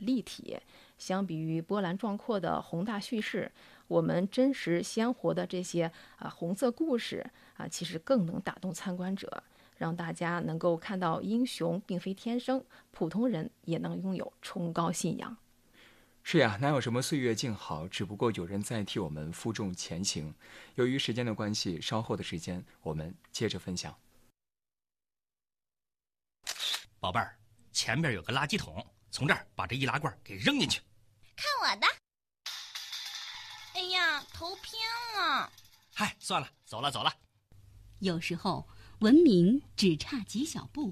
立体。相比于波澜壮阔的宏大叙事，我们真实鲜活的这些红色故事其实更能打动参观者，让大家能够看到英雄并非天生，普通人也能拥有崇高信仰。 是呀，哪有什么岁月静好，只不过有人在替我们负重前行。由于时间的关系，稍后的时间我们接着分享。 宝贝儿，前边有个垃圾桶，从这儿把这易拉罐给扔进去。 看我的！哎呀，头偏了。 嗨，算了，走了。 有时候文明只差几小步。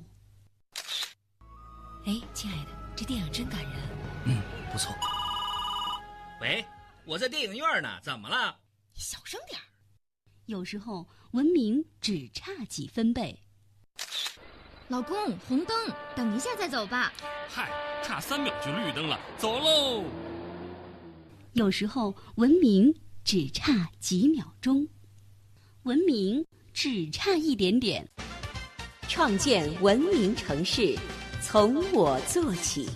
哎，亲爱的，这电影真感人。 不错。喂，我在电影院呢，怎么了？ 你小声点。 有时候文明只差几分贝。 老公，红灯，等一下再走吧。 嗨，差3秒就绿灯了，走喽。 有时候文明只差几秒钟，文明只差一点点。 创建文明城市，从我做起。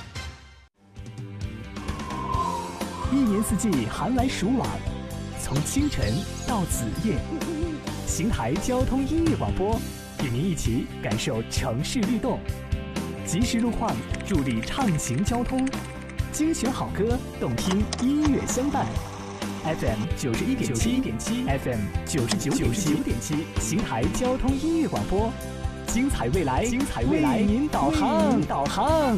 一年四季寒来暑往，从清晨到子夜，邢台交通音乐广播与您一起感受城市律动，及时路况助力畅行交通，精选好歌，动听音乐相伴。FM 91.7 FM 99.7，邢台交通音乐广播，精彩未来，为您导航。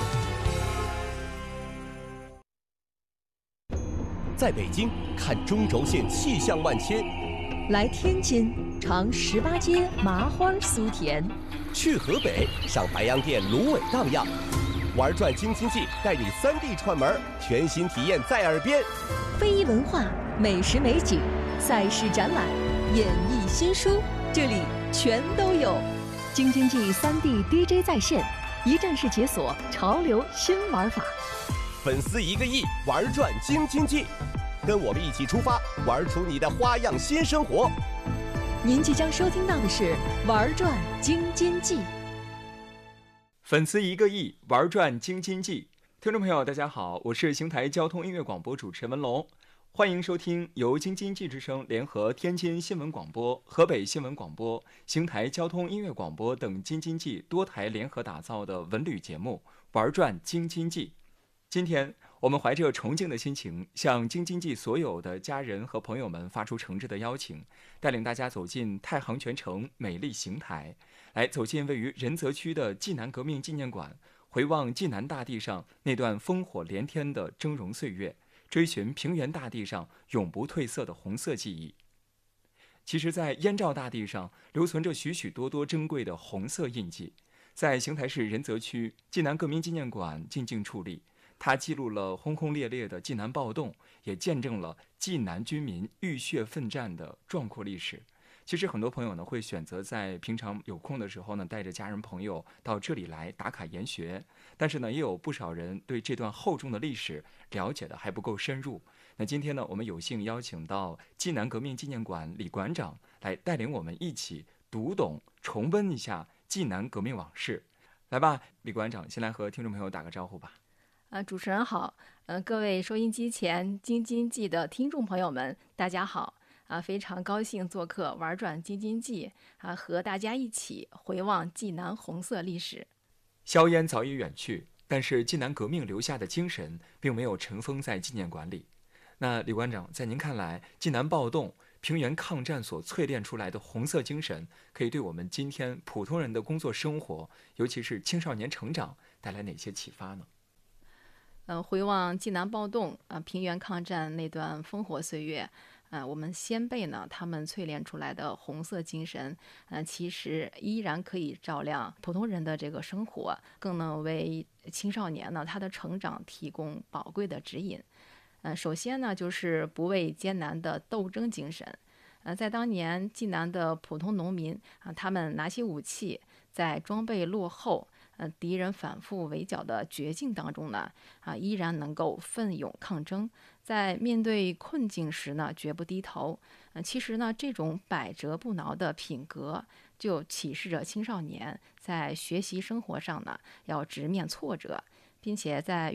在北京看中轴线气象万千， 来天津尝18街麻花酥甜， 去河北赏白洋淀芦苇荡漾，玩转京津冀带你3D 串门，全新体验在耳边。 非遗文化、美食美景、赛事展览、演艺新书，这里全都有。京津冀3D DJ 在线，一站式解锁潮流新玩法。 粉丝1个亿，玩转京津冀，跟我们一起出发，玩出你的花样新生活。 您即将收听到的是玩转京津冀。 粉丝1个亿，玩转京津冀。听众朋友大家好，我是邢台交通音乐广播主持人文龙，欢迎收听由京津冀之声联合天津新闻广播、河北新闻广播、邢台交通音乐广播等京津冀多台联合打造的文旅节目玩转京津冀。今天我们怀着崇敬的心情，向京津冀所有的家人和朋友们发出诚挚的邀请，带领大家走进太行泉城美丽邢台，来走进位于仁泽区的济南革命纪念馆，回望济南大地上那段烽火连天的峥嵘岁月，追寻平原大地上永不褪色的红色记忆。其实在燕赵大地上留存着许许多多珍贵的红色印记，在邢台市仁泽区济南革命纪念馆静静矗立，它记录了轰轰烈烈的济南暴动，也见证了济南军民浴血奋战的壮阔历史。其实很多朋友呢会选择在平常有空的时候呢，带着家人朋友到这里来打卡研学，但是呢也有不少人对这段厚重的历史了解的还不够深入。那今天呢，我们有幸邀请到济南革命纪念馆李馆长来带领我们一起读懂重温一下济南革命往事。来吧，李馆长先来和听众朋友打个招呼吧。 主持人好，各位收音机前京津冀的听众朋友们，大家好。非常高兴做客玩转京津冀，和大家一起回望济南红色历史。 硝烟早已远去，但是济南革命留下的精神并没有尘封在纪念馆里。那李馆长，在您看来，济南暴动、平原抗战所淬炼出来的红色精神，可以对我们今天普通人的工作生活，尤其是青少年成长，带来哪些启发呢？ 回望济南暴动平原抗战那段烽火岁月，我们先辈呢，他们淬炼出来的红色精神，其实依然可以照亮普通人的这个生活，更能为青少年呢他的成长提供宝贵的指引。首先呢，就是不畏艰难的斗争精神。在当年济南的普通农民他们拿起武器，在装备落后、敌人反复围剿的绝境当中呢，依然能够奋勇抗争，在面对困境时呢，绝不低头。其实呢，这种百折不挠的品格，就启示着青少年在学习生活上呢，要直面挫折，并且在